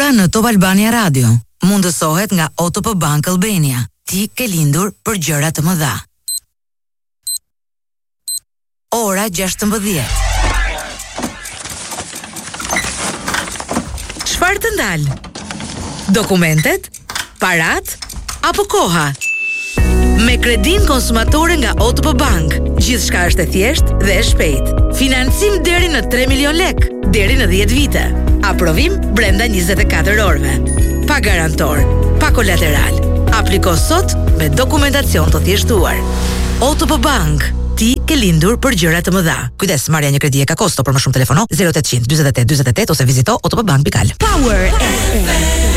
Jeta në Top Albania Radio mundësohet nga OTP Bank Albania. Ti ke lindur për gjëra të mëdha. Ora 16. Çfarë të ndal? Dokumentet? Parat? Apo koha? Me kredin konsumatore nga OTP Bank, gjithçka është e thjeshtë dhe e shpejtë. Financim deri në 3 milion lek, deri në 10 vite. Aprovim brenda 24 orëve. Pa garantor, pa kolateral. Apliko sot me dokumentacion të thjeshtuar. OTP Bank, ti ke lindur për gjëra të mëdha. Kujdes, marrja një kredi e ka kosto, për më shumë telefono 0800 48 48 ose vizito otpbank.al. Power FM.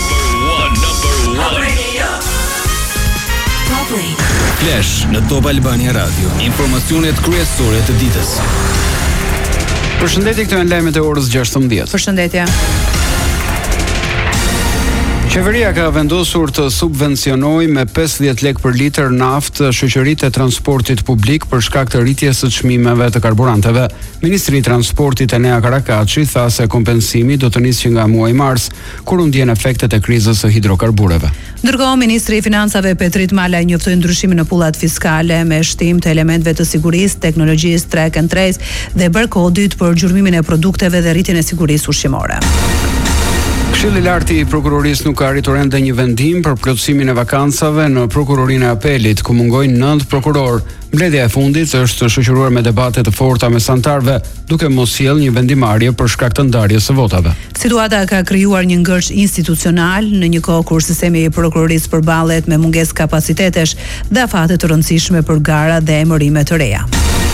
Flash në Top Albania Radio. Informacionet kryesore të ditës. Përshëndetje, këto janë lajmet e orës 16. Përshëndetje. Qeveria ka vendosur të subvencionojë me 50 lek për litër naftë shoqëritë e transportit publik për shkak të rritjes së çmimeve të karburanteve. Ministri i Transportit Enea Karakaçi tha se kompensimi do të nisë nga muaji mars, kur u ndjen efektet e krizës së hidrokarbureve. Ndërkohë, Ministri i Financave Petrit Malaj njoftoi ndryshimin në pullat fiskale me shtim të elementeve të sigurisë, teknologjisë track and trace dhe barkodit për gjurmimin e produkteve dhe rritjen e sigurisë ushqimore. Këshilli i lartë i prokurorisë nuk ka arritur ende një vendim për plotësimin e vakancave në prokurorinë e apelit, ku mungojnë 9 prokuror. Mbledhja e fundit është shoqëruar me debate të forta mesantarëve, duke mos sjellë një vendimarrje për shkak të ndarjes së votave. Situata ka krijuar një ngërç institucional në një kohë kur sistemi i prokurorisë përballet me mungesë kapacitetesh dhe afate të rëndësishme për gara dhe emërime të reja.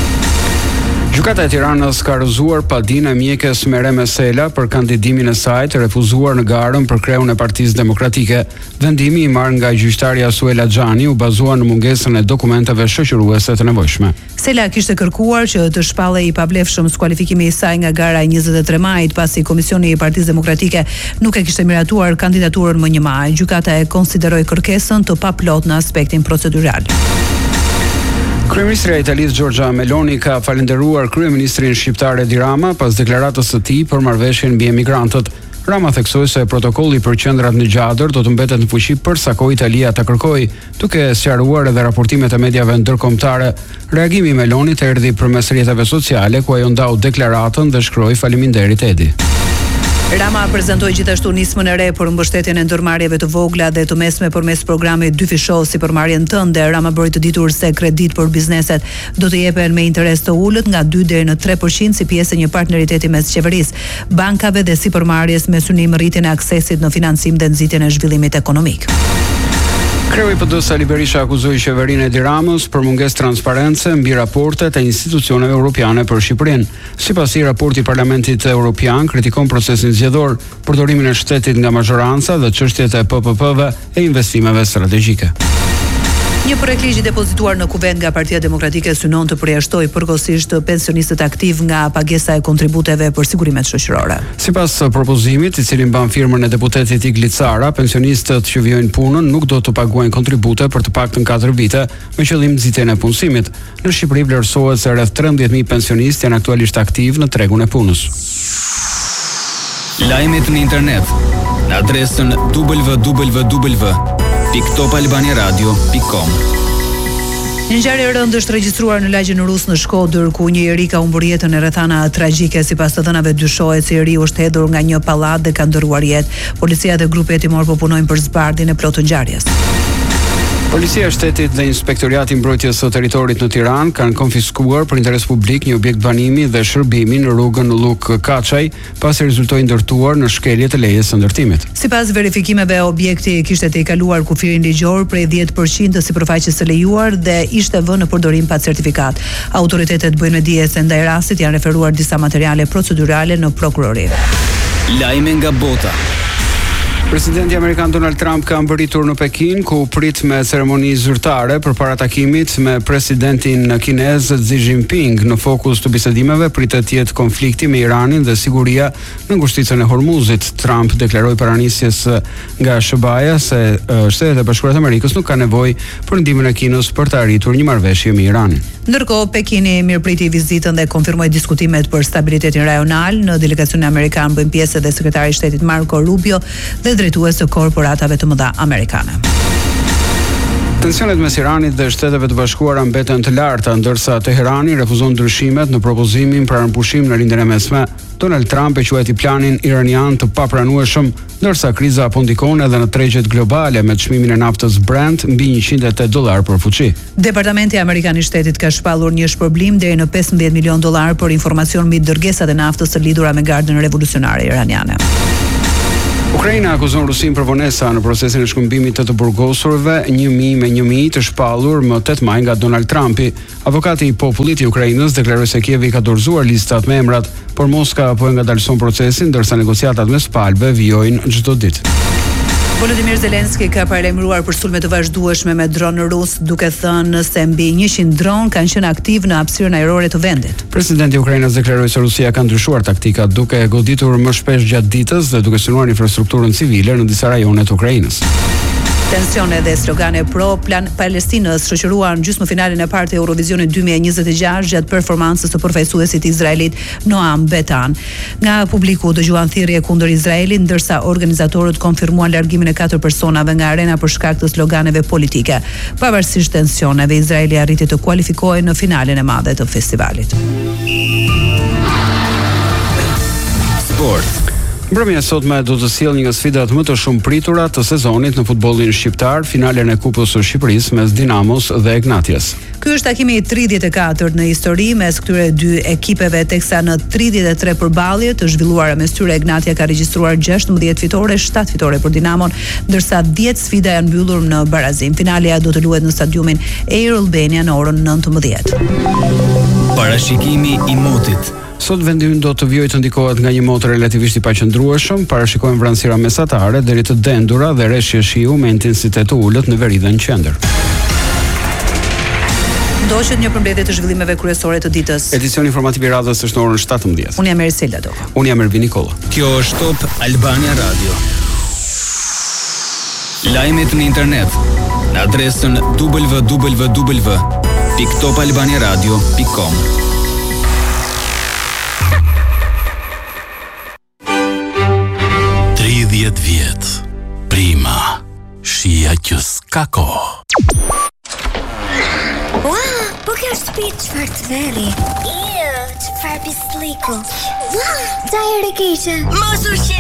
Gjykata e Tiranës ka rrëzuar padinë e mjekes Merem Mesela për kandidimin e saj të refuzuar në garën për kreun e Partisë Demokratike. Vendimi i marrë nga gjyqtarja Suela Xhani u bazua në mungesën e dokumenteve shoqëruese të nevojshme. Sela kishte kërkuar që të shpallej i pavlefshëm skualifikimi i saj nga gara e 23 majit, pasi Komisioni i Partisë Demokratike nuk e kishte miratuar kandidaturën më 1 maj. Gjykata e konsideroi kërkesën të paplot në aspektin procedural. Kryeministri i Italisë Giorgia Meloni ka falendëruar kryeministrin shqiptar Edi Rama pas deklaratës së tij për marrëveshjen mbi emigrantët. Rama theksoi se protokolli për qendrat në Gjadër do të mbetet në fuqi për sa kohë Italia ta kërkojë, duke sqaruar edhe raportimet e mediave ndërkombëtare. Reagimi i Melonit erdhi përmes rrjeteve sociale, ku ajo ndau deklaratën dhe shkroi faleminderit Edi. Rama prezantoi gjithashtu nismën e re për mbështetjen e ndërmarrjeve të vogla dhe të mesme përmes programit dy fishov si përmarrjen tënde. Rama bëri të ditur se kredit për bizneset do të jepen me interes të ulët nga 2 deri në 3% si pjesë e një partneriteti mes qeverisë, bankave dhe sipërmarrjes me synim rritjen e aksesit në financim dhe nxitjen e zhvillimit ekonomik. Kreu i PD Sali Berisha akuzoi qeverinë e Edi Ramës për mungesë transparence mbi raportet e institucioneve europiane për Shqipërinë. Sipas i raporti i Parlamentit Evropian kritikon procesin zgjedhor, përdorimin e shtetit nga mazhoranca dhe çështjet e PPP-ve e investimeve strategjike. Një projekt ligji depozituar në Kuvend nga Partia Demokratike synon të përjashtojë përkohësisht pensionistët aktiv nga pagesa e kontributeve për sigurimet shoqërore. Sipas propozimit, i cili mban firmën e deputetit Igli Cara, pensionistët që vijojnë punën nuk do të paguajnë kontribute për të paktën 4 vite me qëllim nxitjen e punësimit. Në Shqipëri vlerësohet se rreth 13.000 pensionistë janë aktualisht aktiv në tregun e punës. Lajmet në internet në adresën www.topalbaniaradio.com. Një ngjarje e rëndë është regjistruar në lagjen Rus në Shkodër, ku një njeri ka humbur jetën në rrethana tragjike. Sipas të dhënave dyshohet se njeriu është hedhur nga një pallat dhe ka ndërruar jetë. Policia dhe grupi hetimor po punojnë për zbardhjen e plotë të ngjarjes. Policia e shtetit dhe Inspektoriati i Mbrojtjes së Territorit në Tiranë kanë konfiskuar për interes publik një objekt banimi dhe shërbimi në rrugën Luk Kaçaj, pasi rezultoi ndërtuar në shkelje të lejes së ndërtimit. Sipas verifikimeve, objekti kishte të kaluar kufirin ligjor prej 10% të sipërfaqes së lejuar dhe ishte vënë në përdorim pa certifikat. Autoritetet bëjnë me dije se ndaj rastit janë referuar disa materiale procedurale në prokurori. Lajme nga bota. Presidenti amerikan Donald Trump ka mbërritur në Pekin, ku prit me ceremoni zyrtare përpara takimit me presidentin kinez Xi Jinping. Në fokus të bisedimeve pritet të jetë konflikti me Iranin dhe siguria në ngushticën e Hormuzit. Trump deklaroi paranisjes nga SBA se Shtetet e Bashkuara të Amerikës nuk ka nevojë për ndihmën e Kinës për të arritur një marrëveshje me Iranin. Ndërkohë, Pekini mirëpriti vizitën dhe konfirmoi diskutimet për stabilitetin rajonal. Në delegacionin amerikan bëjnë pjesë edhe sekretari i shtetit Marco Rubio dhe drejtues të korporatave të mëdha amerikane. Tensionet mes Iranit dhe Shteteve të Bashkuara mbeten të larta, ndërsa Teherani refuzon ndryshimet në propozimin për armëpushim në Lindjen e Mesme. Donald Trump e quajti planin iranian të papranueshëm, ndërsa kriza po ndikon edhe në tregjet globale me çmimin e naftës Brent mbi $108 për fuqi. Departamenti amerikan i shtetit ka shpallur një shpërblim deri në $15 milion për informacion mbi dërgesat e naftës të lidhura me gardën revolucionare iraniane. Ukraina akuzon Rusin për vonesa në procesin e shkëmbimit të burgosurve 1000 të shpallur më 8 maj nga Donald Trumpi. Avokati i popullit i Ukrainës deklaroi se Kievi ka dorëzuar listat me emrat, por Moska po e ngadalson procesin, ndërsa negociatat mes palëve vijojnë çdo ditë. Volodymyr Zelensky ka paralajmëruar për sulme të vazhdueshme me dronë rus, duke thënë se mbi 100 dronë kanë qenë aktiv në hapësirën ajrore të vendit. Presidenti i Ukrainës deklaroi se Rusia ka ndryshuar taktikat, duke goditur më shpesh gjatë ditës dhe duke synuar infrastrukturën civile në disa rajone të Ukrainës. Tensione dhe slogane pro-plan Palestinës shoqëruan gjysmëfinalen e parë të Eurovisionit 2026 gjatë performancës të përfaqësuesit Izraelit Noam Betan. Nga publiku dëgjuan thirrje kundër Izraelit, ndërsa organizatorët konfirmuan largimin e 4 personave nga arena për shkak të sloganeve politike. Pavarësisht tensioneve, Izraeli arriti të kualifikohej në finalen e madhe të festivalit. Sport. Mbrëmja sotme do të sjellë një nga sfidat më të shumë pritura të sezonit në futbollin shqiptar, finalen e Kupës së Shqipërisë mes Dinamos dhe Egnatias. Ky është takimi i 34 në histori mes këtyre dy ekipeve, teksa në 33 përballje të zhvilluara mes tyre Egnatia ka regjistruar 16 fitore, 7 fitore për Dinamon, ndërsa 10 sfida janë mbyllur në barazim. Finalja do të luhet në stadiumin Air Albania në orën 19. Parashikimi i motit. Sot vendi ynë do të vijojë të ndikohet nga një mot relativisht i paqëndrueshëm, parashikohen vranësira mesatare deri të dendura dhe rreshje shiu me intensitet të ulët në veri dhe në qendër. Ndoqet një përmbledhje të zhvillimeve kryesore të ditës. Edicioni informativ i radhës është në orën 17. Unë jam Ersela Doko. Unë jam Ervin Nikolla. Kjo është Top Albania Radio. Lajmet në internet në adresën www.topalbaniaradio.com. 30 vjet, prima, shia që s'ka kohë. Ua, po kjo shtëpi çfarë të veri? Çfarë pisliku? Ua, ta ere keqe. Mos u